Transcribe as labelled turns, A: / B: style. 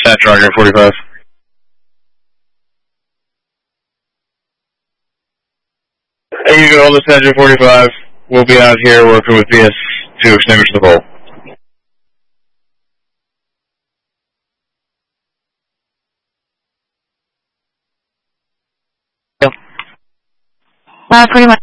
A: Roger 45. Hey, you can hold this engine 45. We'll be out here working with BS to extinguish the pole.
B: pretty much